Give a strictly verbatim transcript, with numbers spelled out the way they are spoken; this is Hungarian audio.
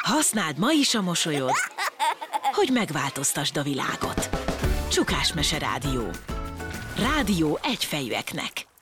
Használd ma is a mosolyod, hogy megváltoztasd a világot. Csukás Mese Rádió. Rádió egyfejűeknek.